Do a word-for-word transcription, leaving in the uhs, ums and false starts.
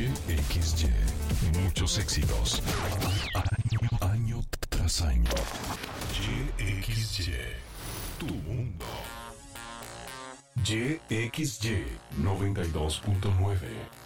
Y X Y. Muchos éxitos. Año, año tras año. Y X Y. Tu mundo. Y X Y noventa y dos punto nueve.